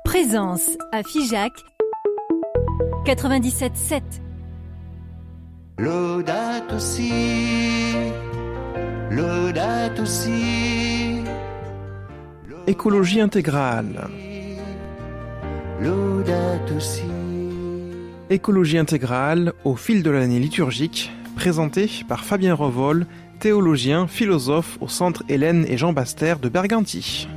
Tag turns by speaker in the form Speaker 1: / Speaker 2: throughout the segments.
Speaker 1: Présence à Figeac 97.7.
Speaker 2: Laudato si, laudato si.
Speaker 3: Écologie intégrale.
Speaker 2: Laudato si.
Speaker 3: Écologie intégrale au fil de l'année liturgique, présentée par Fabien Revol, théologien, philosophe au Centre Hélène et Jean Bastère de Berganti.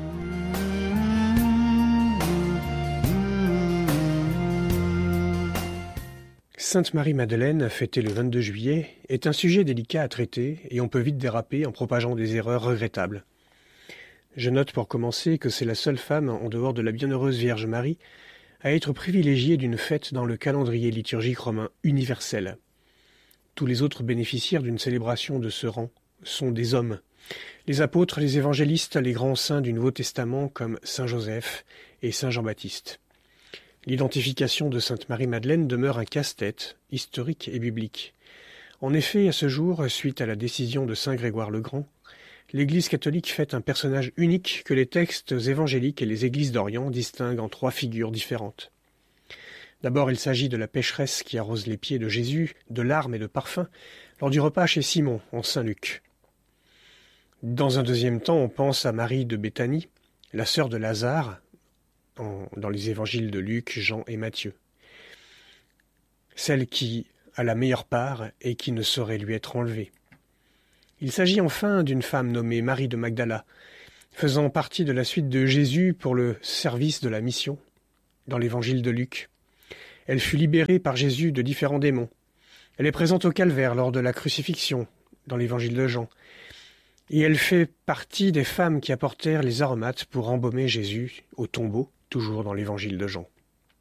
Speaker 4: Sainte Marie-Madeleine, fêtée le 22 juillet, est un sujet délicat à traiter et on peut vite déraper en propageant des erreurs regrettables. Je note pour commencer que c'est la seule femme, en dehors de la bienheureuse Vierge Marie, à être privilégiée d'une fête dans le calendrier liturgique romain universel. Tous les autres bénéficiaires d'une célébration de ce rang sont des hommes. Les apôtres, les évangélistes, les grands saints du Nouveau Testament comme Saint Joseph et Saint Jean-Baptiste. L'identification de Sainte Marie-Madeleine demeure un casse-tête, historique et biblique. En effet, à ce jour, suite à la décision de Saint Grégoire le Grand, l'Église catholique fait un personnage unique que les textes évangéliques et les églises d'Orient distinguent en trois figures différentes. D'abord, il s'agit de la pécheresse qui arrose les pieds de Jésus de larmes et de parfums lors du repas chez Simon, en Saint Luc. Dans un deuxième temps, on pense à Marie de Béthanie, la sœur de Lazare, dans les évangiles de Luc, Jean et Matthieu. Celle qui a la meilleure part et qui ne saurait lui être enlevée. Il s'agit enfin d'une femme nommée Marie de Magdala, faisant partie de la suite de Jésus pour le service de la mission, dans l'évangile de Luc. Elle fut libérée par Jésus de différents démons. Elle est présente au calvaire lors de la crucifixion, dans l'évangile de Jean. Et elle fait partie des femmes qui apportèrent les aromates pour embaumer Jésus au tombeau, toujours dans l'évangile de Jean.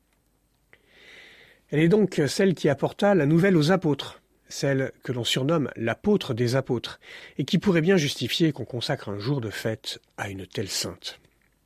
Speaker 4: Elle est donc celle qui apporta la nouvelle aux apôtres, celle que l'on surnomme l'apôtre des apôtres, et qui pourrait bien justifier qu'on consacre un jour de fête à une telle sainte.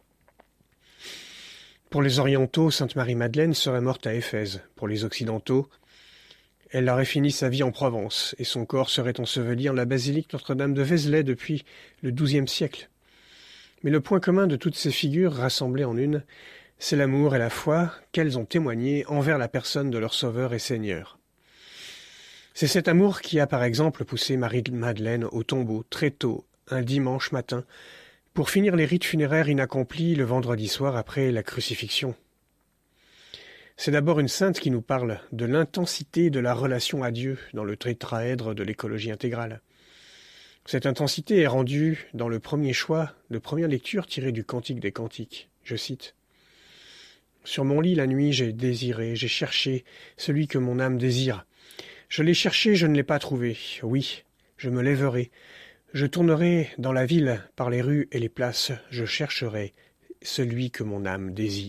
Speaker 4: Pour les orientaux, Sainte Marie-Madeleine serait morte à Éphèse. Pour les occidentaux, elle aurait fini sa vie en Provence, et son corps serait enseveli en la basilique Notre-Dame de Vézelay depuis le XIIe siècle. Mais le point commun de toutes ces figures rassemblées en une, c'est l'amour et la foi qu'elles ont témoigné envers la personne de leur Sauveur et Seigneur. C'est cet amour qui a par exemple poussé Marie-Madeleine au tombeau très tôt, un dimanche matin, pour finir les rites funéraires inaccomplis le vendredi soir après la crucifixion. C'est d'abord une sainte qui nous parle de l'intensité de la relation à Dieu dans le tétraèdre de l'écologie intégrale. Cette intensité est rendue dans le premier choix de première lecture tiré du Cantique des Cantiques. Je cite : « Sur mon lit la nuit j'ai désiré, j'ai cherché celui que mon âme désire. Je l'ai cherché, je ne l'ai pas trouvé. Oui, je me lèverai. Je tournerai dans la ville, par les rues et les places. Je chercherai celui que mon âme désire. »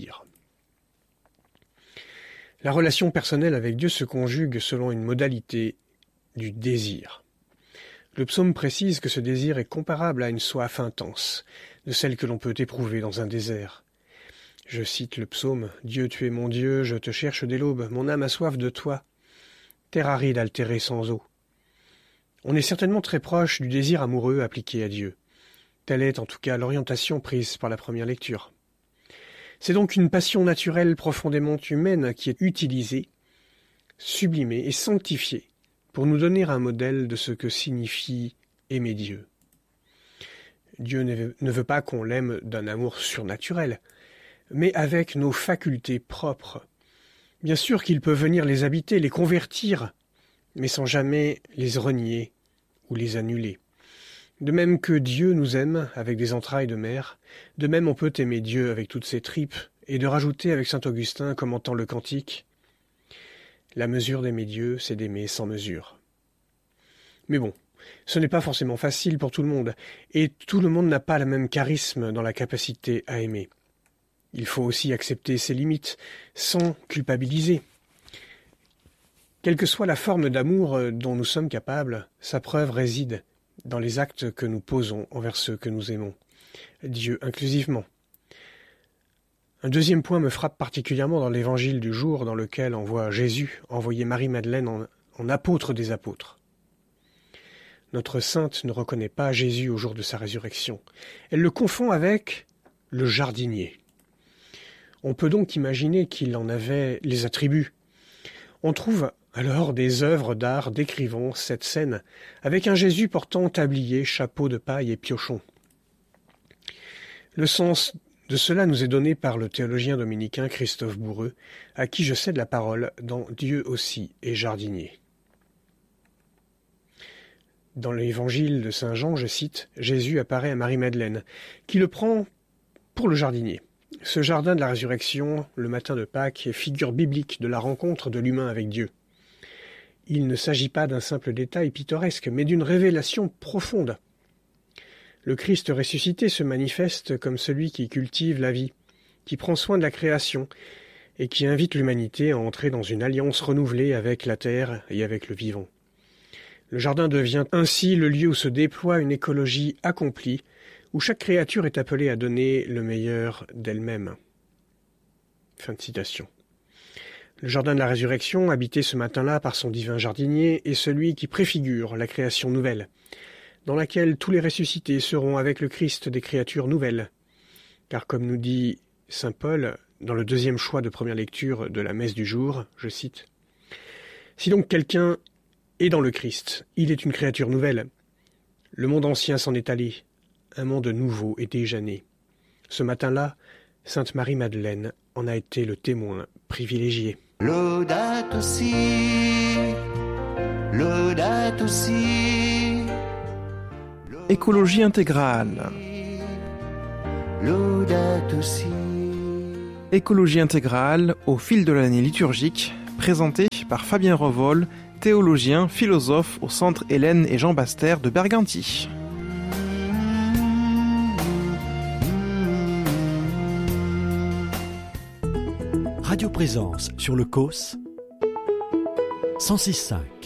Speaker 4: La relation personnelle avec Dieu se conjugue selon une modalité du désir. Le psaume précise que ce désir est comparable à une soif intense, de celle que l'on peut éprouver dans un désert. Je cite le psaume : « Dieu, tu es mon Dieu, je te cherche dès l'aube, mon âme a soif de toi. Terre aride altérée sans eau. » On est certainement très proche du désir amoureux appliqué à Dieu. Telle est en tout cas l'orientation prise par la première lecture. C'est donc une passion naturelle profondément humaine qui est utilisée, sublimée et sanctifiée pour nous donner un modèle de ce que signifie aimer Dieu. Dieu ne veut pas qu'on l'aime d'un amour surnaturel, mais avec nos facultés propres. Bien sûr qu'il peut venir les habiter, les convertir, mais sans jamais les renier ou les annuler. De même que Dieu nous aime avec des entrailles de mère, de même on peut aimer Dieu avec toutes ses tripes, et de rajouter avec saint Augustin, commentant le cantique, « La mesure d'aimer Dieu, c'est d'aimer sans mesure. » Mais bon, ce n'est pas forcément facile pour tout le monde, et tout le monde n'a pas le même charisme dans la capacité à aimer. Il faut aussi accepter ses limites, sans culpabiliser. Quelle que soit la forme d'amour dont nous sommes capables, sa preuve réside dans les actes que nous posons envers ceux que nous aimons, Dieu inclusivement. Un deuxième point me frappe particulièrement dans l'évangile du jour dans lequel on voit Jésus envoyer Marie-Madeleine en apôtre des apôtres. Notre sainte ne reconnaît pas Jésus au jour de sa résurrection. Elle le confond avec le jardinier. On peut donc imaginer qu'il en avait les attributs. On trouve alors des œuvres d'art décrivant cette scène, avec un Jésus portant tablier, chapeau de paille et piochon. Le sens de cela nous est donné par le théologien dominicain Christophe Bourreux, à qui je cède la parole dans Dieu aussi est jardinier. Dans l'évangile de saint Jean, je cite, Jésus apparaît à Marie-Madeleine, qui le prend pour le jardinier. Ce jardin de la résurrection, le matin de Pâques, est figure biblique de la rencontre de l'humain avec Dieu. Il ne s'agit pas d'un simple détail pittoresque, mais d'une révélation profonde. Le Christ ressuscité se manifeste comme celui qui cultive la vie, qui prend soin de la création, et qui invite l'humanité à entrer dans une alliance renouvelée avec la terre et avec le vivant. Le jardin devient ainsi le lieu où se déploie une écologie accomplie, où chaque créature est appelée à donner le meilleur d'elle-même. Fin de citation. Le jardin de la résurrection, habité ce matin-là par son divin jardinier, est celui qui préfigure la création nouvelle, dans laquelle tous les ressuscités seront avec le Christ des créatures nouvelles. Car comme nous dit saint Paul, dans le deuxième choix de première lecture de la messe du jour, je cite, « Si donc quelqu'un est dans le Christ, il est une créature nouvelle. Le monde ancien s'en est allé, un monde nouveau est déjà né. Ce matin-là, sainte Marie-Madeleine en a été le témoin privilégié. »
Speaker 2: Laudato si, laudato si.
Speaker 3: Écologie intégrale.
Speaker 2: Laudato si.
Speaker 3: Écologie intégrale au fil de l'année liturgique, présentée par Fabien Revol, théologien, philosophe au Centre Hélène et Jean Bastère de Berganti.
Speaker 5: Radio Présence sur le COS 106.5.